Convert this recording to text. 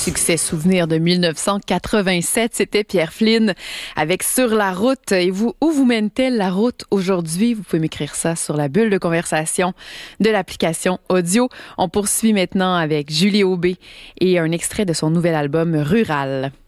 succès souvenir de 1987, c'était Pierre Flynn avec Sur la route. Et vous, où vous mène-t-elle la route aujourd'hui? Vous pouvez m'écrire ça sur la bulle de conversation de l'application audio. On poursuit maintenant avec Julie Aubé et un extrait de son nouvel album Rural.